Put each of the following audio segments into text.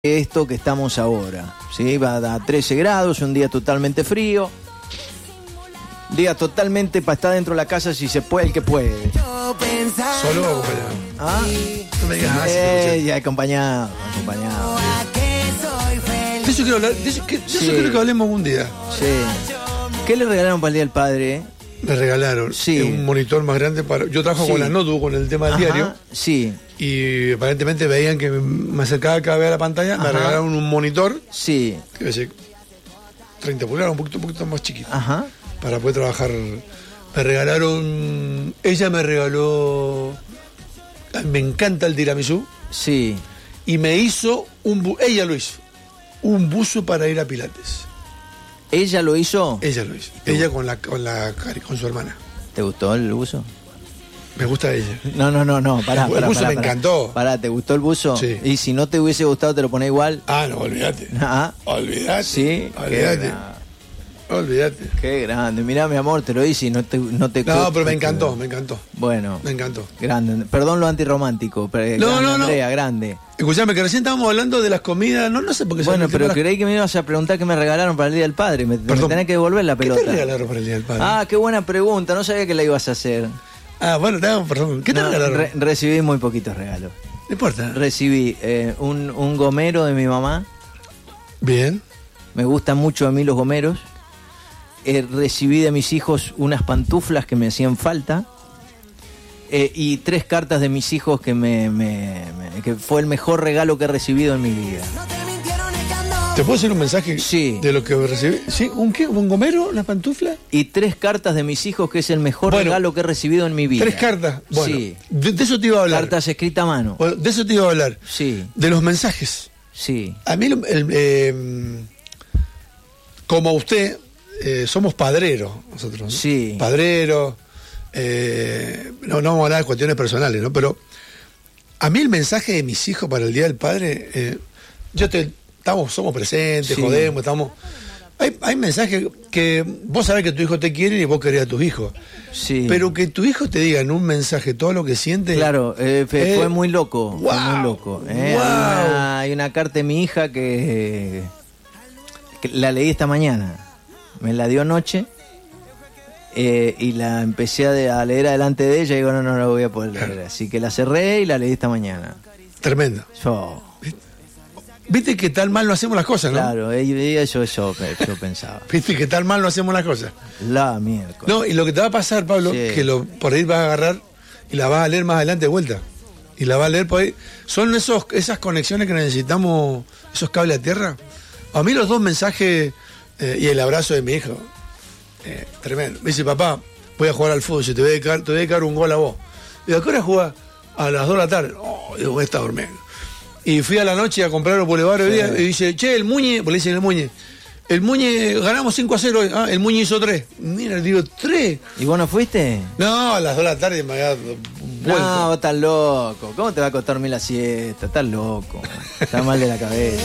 esto que estamos ahora, ¿sí? Va a 13 grados, un día totalmente frío, día totalmente para estar dentro de la casa si se puede, el que puede. ¿Solo o acompañado? ¿Ah? No me digas así. Ya acompañado. De eso quiero hablar, de eso quiero que hablemos un día. Sí. ¿Qué le regalaron para el Día del Padre? Me regalaron un monitor más grande para. Yo trabajo con la notebook, con el tema del diario. Sí. Y aparentemente veían que me acercaba cada vez a la pantalla. Me regalaron un monitor. Sí. Que debe ser 30 pulgadas, un poquito más chiquito. Ajá. Para poder trabajar. Me regalaron. Ella me regaló. Me encanta el tiramisú. Sí. Y me hizo ella lo hizo. Un buzo para ir a Pilates. ¿Ella lo hizo? Ella lo hizo. Ella con su hermana. ¿Te gustó el buzo? Me gusta ella. No, pará. El buzo me encantó. Pará, ¿te gustó el buzo? Sí. Y si no te hubiese gustado, ¿te lo ponés igual? Ah, no, olvídate. Olvídate. Sí. Olvídate. Qué grande. Mirá, mi amor, te lo hice y no te No, pero me encantó. Bueno. Me encantó. Grande. Perdón lo antirromántico, pero no. Andrea, grande. Escuchame, que recién estábamos hablando de las comidas, no sé por qué. Bueno, pero creí que me ibas a preguntar qué me regalaron para el Día del Padre. Me tenés que devolver la pelota. ¿Qué te regalaron para el Día del Padre? Ah, qué buena pregunta, no sabía que la ibas a hacer. Ah, bueno, perdón. ¿Qué te regalaron? Recibí muy poquitos regalos. No importa. Recibí un gomero de mi mamá. Bien. Me gustan mucho a mí los gomeros. Recibí de mis hijos unas pantuflas que me hacían falta. Y 3 cartas de mis hijos que que fue el mejor regalo que he recibido en mi vida. ¿Te puedo hacer un mensaje? Sí. De lo que recibí. ¿Sí? ¿Un qué? ¿Un gomero? ¿Una pantufla? Y 3 cartas de mis hijos que es el mejor regalo que he recibido en mi vida. 3 cartas. Bueno, sí. De eso te iba a hablar. Cartas escritas a mano. Bueno, de eso te iba a hablar. Sí. De los mensajes. Sí. A mí, como usted, somos padreros nosotros, ¿no? Sí. Padreros. No vamos a hablar de cuestiones personales, ¿no? Pero a mí el mensaje de mis hijos para el Día del Padre, somos presentes, sí. Jodemos, estamos. Hay mensajes que vos sabés que tu hijo te quiere y vos querés a tus hijos. Sí. Pero que tu hijo te diga en un mensaje todo lo que siente. Claro, fue muy loco. Wow, fue muy loco. Wow. Hay una carta de mi hija que la leí esta mañana. Me la dio anoche. Y la empecé a leer adelante de ella y digo, no la voy a poder leer. Claro. Así que la cerré y la leí esta mañana. Tremendo. Viste que tal mal no hacemos las cosas, ¿no? Claro, yo pensaba. Viste que tal mal no hacemos las cosas. La mierda. No, y lo que te va a pasar, Pablo, sí. Que por ahí vas a agarrar y la vas a leer más adelante de vuelta. Y la vas a leer por ahí. Son esas conexiones que necesitamos, esos cables a tierra. A mí los 2 mensajes y el abrazo de mi hijo. Tremendo. Me dice, papá, voy a jugar al fútbol, te voy a dedicar un gol a vos. ¿Y a qué hora jugás? A las 2 de la tarde. Digo, voy a estar durmiendo. Y fui a la noche a comprar los bulevares hoy día y dice, che, el Muñe, pues le dicen el Muñe, ganamos 5-0 hoy. Ah, el Muñe hizo 3. Mira, digo, 3. ¿Y vos no fuiste? No, a las 2 de la tarde me había vuelto. No, vos estás loco. ¿Cómo te va a costar dormir la siesta? Estás loco. Estás mal de la cabeza.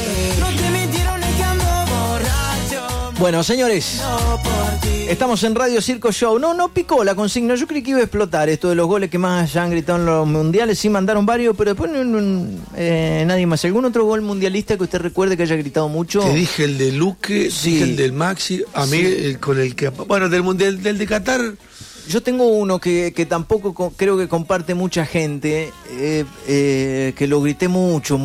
Bueno, señores, estamos en Radio Circo Show. No picó la consigna. Yo creí que iba a explotar esto de los goles que más han gritado en los mundiales. Sí mandaron varios, pero después nadie más. ¿Algún otro gol mundialista que usted recuerde que haya gritado mucho? Te dije el de Luque, sí. Dije el del Maxi. A mí con el que... Bueno, del mundial, del de Qatar... Yo tengo uno que tampoco creo que comparte mucha gente, que lo grité mucho.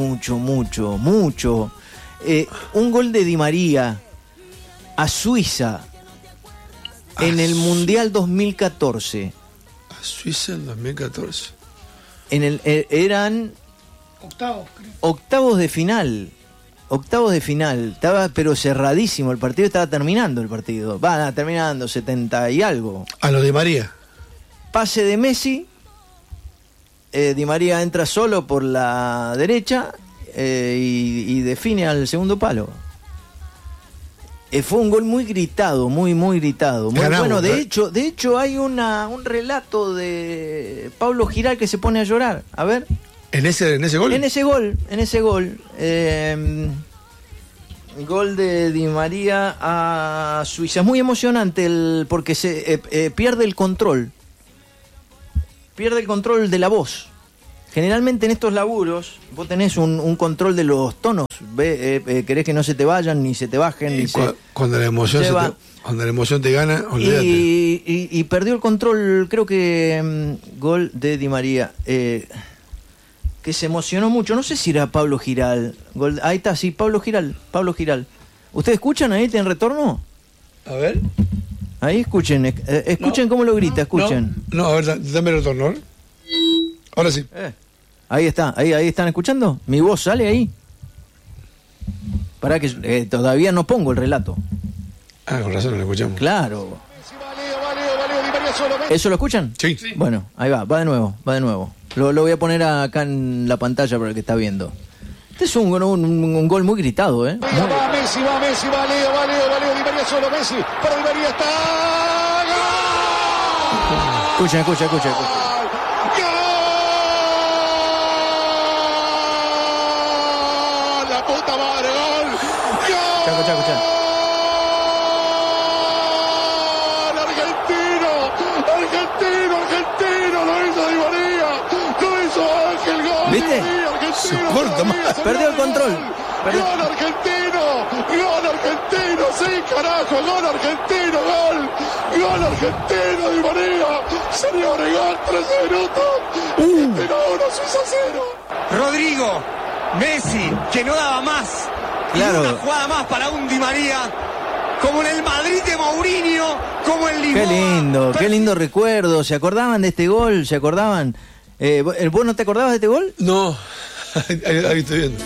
Un gol de Di María a Suiza en el Mundial 2014. A Suiza en 2014. Eran octavos de final. Estaba pero cerradísimo el partido, estaba terminando el partido. Terminando 70 y algo. A lo de María. Pase de Messi. Di María entra solo por la derecha y define al segundo palo. Fue un gol muy gritado, muy gritado. Muy ganamos, bueno, de hecho hay un relato de Pablo Giral que se pone a llorar. A ver. ¿En ese gol? En ese gol. Gol de Di María a Suiza. Es muy emocionante porque se pierde el control. Pierde el control de la voz. Generalmente en estos laburos vos tenés un control de los tonos. Querés que no se te vayan, ni se te bajen, ni cuando la emoción cuando la emoción te gana, olvídate. Y perdió el control, creo que gol de Di María, que se emocionó mucho. No sé si era Pablo Giral. Ahí está, sí, Pablo Giral. ¿Ustedes escuchan ahí en retorno? A ver. Ahí escuchen, escuchen cómo lo grita, escuchen. No, a ver, dame el retorno. Ahora sí. Ahí está, ahí están escuchando. Mi voz sale ahí. Para que todavía no pongo el relato. Con razón no lo escuchamos. Claro. ¿Eso lo escuchan? Sí. Bueno, ahí va de nuevo. Lo voy a poner acá en la pantalla para el que está viendo. Este es un gol muy gritado, ¿eh? Va Messi, va Leo, Di María solo, Messi, para Di María está... ¡Gol! Escuchen. ¡Gol! ¡La puta madre, gol! ¡Gol! Escucha. Argentino, lo hizo Di María, lo hizo Ángel, gol. ¿Viste? Se corta más. Perdió el control. Gol argentino, sí, carajo, gol argentino, gol argentino, Di María, señores, gol, 13 minutos, Argentina 1, Suiza 0. Rodrigo, Messi, que no daba más, claro. Y una jugada más para un Di María, como en el Madrid de Mourinho, como en Lisboa. Qué lindo recuerdo. ¿Se acordaban de este gol? ¿Se acordaban? ¿Vos no te acordabas de este gol? No, ahí estoy viendo.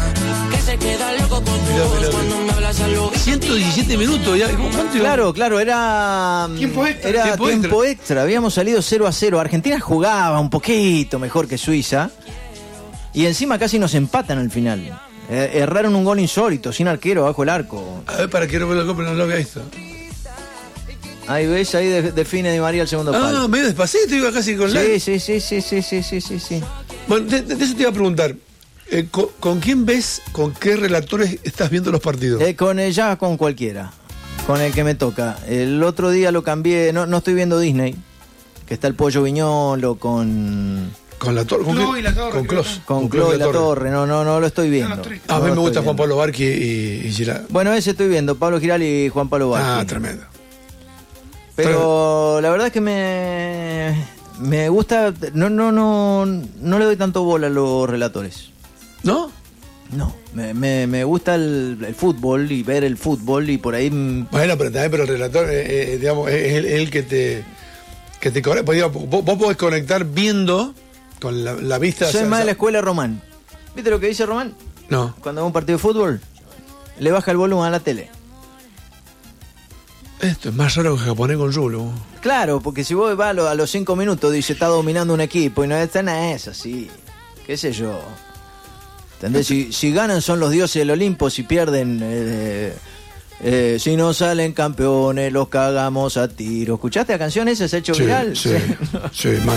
Mirá. 117 minutos ya. ¿Cuánto? Claro, era tiempo extra. Habíamos salido 0-0. Argentina jugaba un poquito mejor que Suiza y encima casi nos empatan al final. Erraron un gol insólito, sin arquero, bajo el arco. A ver, para que no lo había visto. Ahí ves, ahí define Di María el segundo palo. Medio despacito, iba casi con la... Sí. Bueno, de eso te iba a preguntar. ¿Con quién ves, con qué relatores estás viendo los partidos? Con cualquiera, con el que me toca. El otro día lo cambié, no estoy viendo Disney, que está el Pollo Viñolo con la Torre, con Clos. Con Clos y la Torre, no lo estoy viendo. A mí me gusta Juan Pablo Barqui y Giral. Bueno, ese estoy viendo, Pablo Giral y Juan Pablo Barqui. Tremendo. Pero la verdad es que me gusta, no le doy tanto bola a los relatores. ¿No? No, me gusta el fútbol y ver el fútbol y por ahí... Bueno, pero el relator digamos, es el que te conecta. Vos podés conectar viendo con la vista. Soy más de la escuela Román. ¿Viste lo que dice Román? No. Cuando va a un partido de fútbol, le baja el volumen a la tele. Esto es más raro que japonés con Rulo. Claro, porque si vos vas a los 5 minutos, dice, está dominando un equipo, y no es así. ¿Qué sé yo? ¿Entendés? Si ganan son los dioses del Olimpo, si pierden, si no salen campeones, los cagamos a tiro. ¿Escuchaste la canción esa? ¿Se ha hecho viral? Sí, mal.